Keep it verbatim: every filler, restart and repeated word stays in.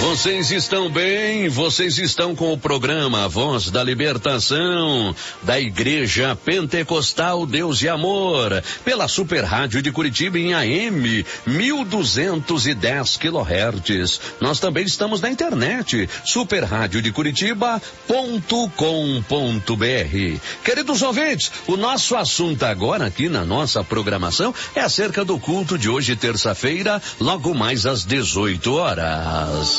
Vocês estão bem? Vocês estão com o programa Voz da Libertação da Igreja Pentecostal Deus e Amor, pela Super Rádio de Curitiba em A M mil duzentos e dez quilohertz. Nós também estamos na internet, super rádio de curitiba ponto com ponto br. Queridos ouvintes, o nosso assunto agora aqui na nossa programação é acerca do culto de hoje, terça-feira, logo mais às dezoito horas.